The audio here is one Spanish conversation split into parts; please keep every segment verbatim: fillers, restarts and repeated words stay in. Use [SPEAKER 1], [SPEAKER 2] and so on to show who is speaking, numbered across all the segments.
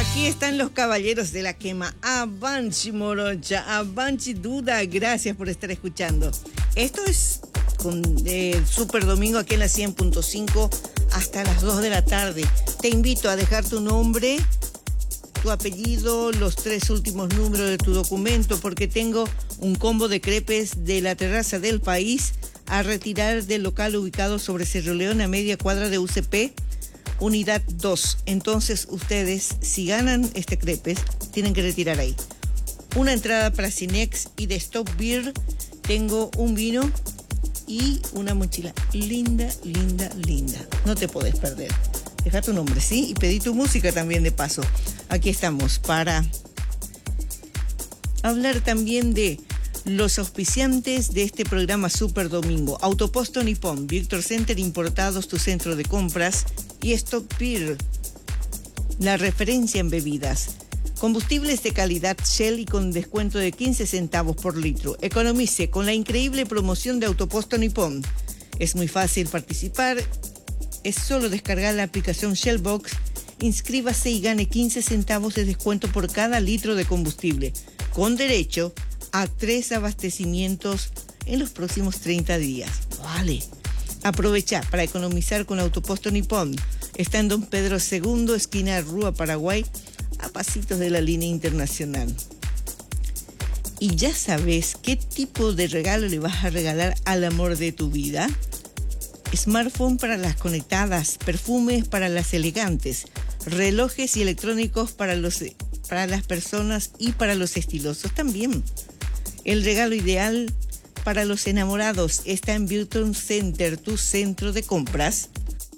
[SPEAKER 1] Aquí están los caballeros de la quema. Avanchi Morocha, Avanchi Duda, gracias por estar escuchando. Esto es con eh, Super Domingo aquí en la cien punto cinco hasta las dos de la tarde. Te invito a dejar tu nombre, tu apellido, los tres últimos números de tu documento, porque tengo un combo de crepes de la terraza del país a retirar del local ubicado sobre Cerro León a media cuadra de U C P. Unidad dos. Entonces ustedes, si ganan este crepes, tienen que retirar ahí. Una entrada para Cinex y de Stop Beer tengo un vino y una mochila linda, linda, linda. No te podés perder. Deja tu nombre, ¿sí? Y pedí tu música también de paso. Aquí estamos para hablar también de los auspiciantes de este programa Super Domingo. Autoposto Nippon, Victor Center Importados, tu centro de compras, y Stop Beer, la referencia en bebidas. Combustibles de calidad Shell y con descuento de quince centavos por litro. Economice con la increíble promoción de Autoposto Nippon. Es muy fácil participar. Es solo descargar la aplicación Shellbox, inscríbase y gane quince centavos de descuento por cada litro de combustible, con derecho a tres abastecimientos en los próximos treinta días. Vale. Aprovecha para economizar con Autoposto Nippon. Está en Don Pedro segundo, esquina Rúa, Paraguay, a pasitos de la línea internacional. ¿Y ya sabes qué tipo de regalo le vas a regalar al amor de tu vida? Smartphone para las conectadas, perfumes para las elegantes, relojes y electrónicos para, los, para las personas y para los estilosos también. El regalo ideal para los enamorados está en Victor Center, tu centro de compras.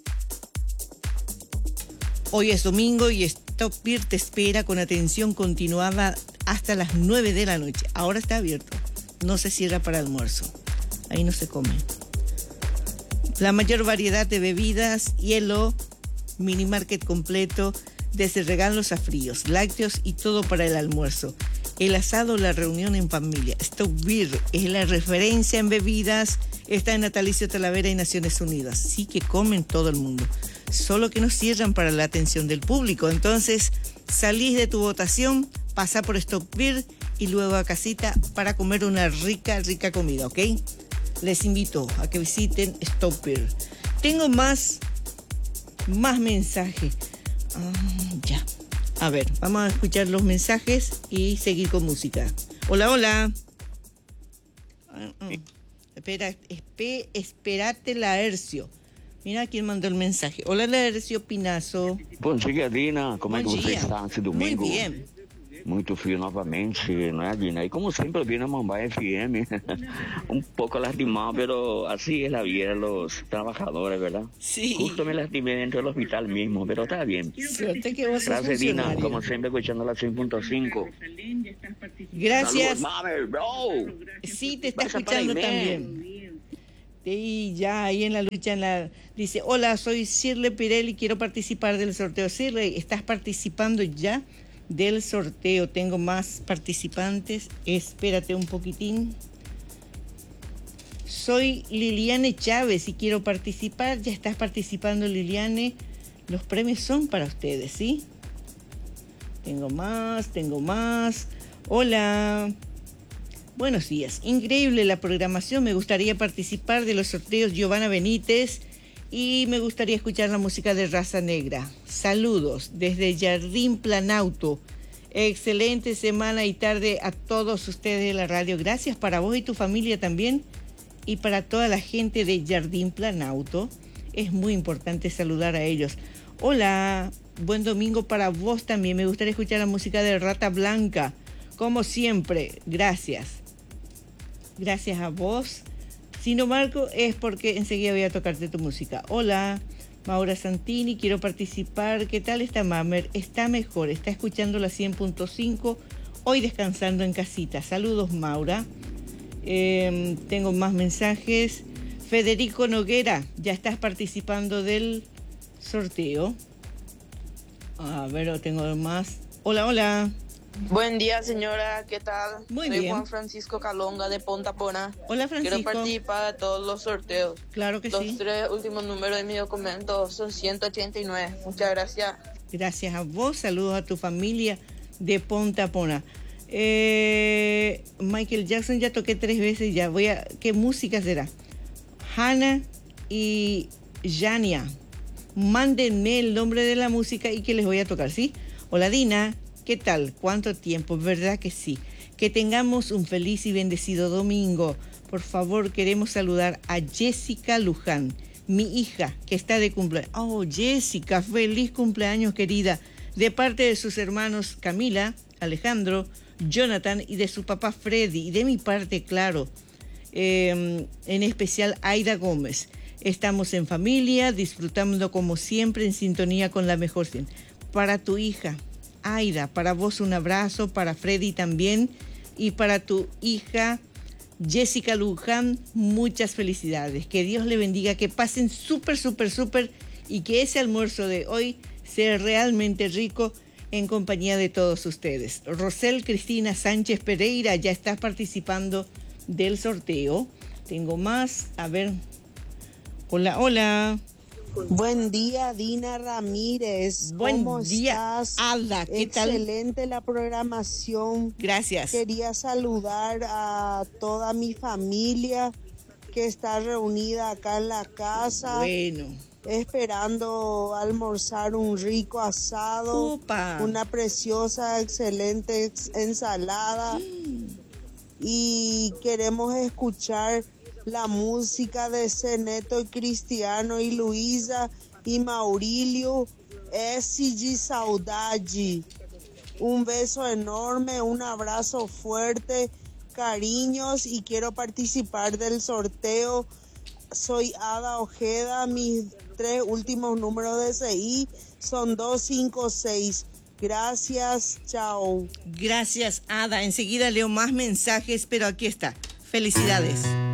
[SPEAKER 1] Hoy es domingo y Stop Beer te espera con atención continuada hasta las nueve de la noche. Ahora está abierto, no se cierra para almuerzo. Ahí no se come. La mayor variedad de bebidas, hielo, mini market completo, desde regalos a fríos, lácteos y todo para el almuerzo. El asado, la reunión en familia. Stop Beer es la referencia en bebidas. Está en Natalicio Talavera y Naciones Unidas. Sí que comen todo el mundo. Solo que no cierran para la atención del público. Entonces, salís de tu votación, pasá por Stop Beer y luego a casita para comer una rica, rica comida, ¿ok? Les invito a que visiten Stop Beer. Tengo más, más mensajes. Ah, ya. A ver, vamos a escuchar los mensajes y seguir con música. Hola, hola. Ah, ah. Espera, espe, esperate, Laercio. Mira quién mandó el mensaje. Hola, Laercio Pinazo.
[SPEAKER 2] Bom dia, Dina. Como é que você está esse domingo?
[SPEAKER 1] Muy bien.
[SPEAKER 2] Muito frio novamente, não é, Dina? Y como siempre viene Mumbai F M, un poco lastimado, pero así es la vida de los trabajadores, ¿verdad?
[SPEAKER 1] Sí.
[SPEAKER 2] Justo me lastimé dentro del hospital mismo, pero está bien.
[SPEAKER 1] Suerte que vos sos
[SPEAKER 2] Gracias, Dina,
[SPEAKER 1] funcionario.
[SPEAKER 2] como siempre escuchando la cien punto cinco.
[SPEAKER 1] Gracias.
[SPEAKER 2] Saludos, mami, bro.
[SPEAKER 1] Sí, te está
[SPEAKER 2] Pasa para
[SPEAKER 1] escuchando
[SPEAKER 2] ahí,
[SPEAKER 1] también. Y ya ahí en la lucha, en la, dice, hola, soy Shirley Pirelli, quiero participar del sorteo. Shirley, ¿estás participando ya del sorteo? Tengo más participantes. Espérate un poquitín. Soy Liliane Chávez y quiero participar. Ya estás participando, Liliane. Los premios son para ustedes, ¿sí? Tengo más, tengo más. Hola. Buenos días. Increíble la programación. Me gustaría participar de los sorteos Giovanna Benítez y me gustaría escuchar la música de Raza Negra. Saludos desde Jardín Planauto. Excelente semana y tarde a todos ustedes de la radio. Gracias para vos y tu familia también y para toda la gente de Jardín Planauto. Es muy importante saludar a ellos. Hola, buen domingo para vos también. Me gustaría escuchar la música de Rata Blanca. Como siempre, gracias. Gracias a vos. Si no marco es porque enseguida voy a tocarte tu música. Hola, Maura Santini, quiero participar. ¿Qué tal está Mamer? Está mejor, está escuchando la cien punto cinco, hoy descansando en casita. Saludos, Maura. Eh, tengo más mensajes. Federico Noguera, ya estás participando del sorteo. A ver, tengo más. Hola, hola.
[SPEAKER 3] Buen día, señora, ¿qué tal?
[SPEAKER 1] Muy
[SPEAKER 3] Soy
[SPEAKER 1] bien.
[SPEAKER 3] Juan Francisco Calonga de Ponta Pona.
[SPEAKER 1] Hola, Francisco.
[SPEAKER 3] Quiero participar de todos los sorteos.
[SPEAKER 1] Claro que
[SPEAKER 3] Los
[SPEAKER 1] sí.
[SPEAKER 3] tres últimos números de mi documento son ciento ochenta y nueve. Muchas gracias.
[SPEAKER 1] Gracias a vos, saludos a tu familia de Ponta Pona. Eh, Michael Jackson ya toqué tres veces, ya voy a... ¿Qué música será? Hannah y Jania. Mándenme el nombre de la música y que les voy a tocar, ¿sí? Hola Dina, ¿qué tal? ¿Cuánto tiempo? ¿Verdad que sí? Que tengamos un feliz y bendecido domingo. Por favor, queremos saludar a Jessica Luján, mi hija, que está de cumpleaños. Oh, Jessica, feliz cumpleaños, querida. De parte de sus hermanos Camila, Alejandro, Jonathan y de su papá Freddy. Y de mi parte, claro, eh, en especial Aida Gómez. Estamos en familia, disfrutando como siempre, en sintonía con la mejor cien. Para tu hija, Aida, para vos un abrazo, para Freddy también, y para tu hija, Jessica Luján, muchas felicidades. Que Dios le bendiga, que pasen súper, súper, súper, y que ese almuerzo de hoy sea realmente rico en compañía de todos ustedes. Rosel Cristina Sánchez Pereira, ya estás participando del sorteo. Tengo más, a ver... Hola, hola.
[SPEAKER 4] Buen día, Dina Ramírez.
[SPEAKER 1] Buen
[SPEAKER 4] ¿Cómo
[SPEAKER 1] día,
[SPEAKER 4] estás?
[SPEAKER 1] Ada. ¿Qué tal?
[SPEAKER 4] Excelente la programación.
[SPEAKER 1] Gracias.
[SPEAKER 4] Quería saludar a toda mi familia que está reunida acá en la casa.
[SPEAKER 1] Bueno.
[SPEAKER 4] Esperando almorzar un rico asado.
[SPEAKER 1] Opa.
[SPEAKER 4] Una preciosa, excelente ensalada. Mm. Y queremos escuchar la música de Zeneto y Cristiano y Luisa y Maurílio, S G Saudade. Un beso enorme, un abrazo fuerte, cariños, y quiero participar del sorteo. Soy Ada Ojeda, mis tres últimos números de C I son dos cinco seis. Gracias, chao.
[SPEAKER 1] Gracias, Ada. Enseguida leo más mensajes, pero aquí está. Felicidades.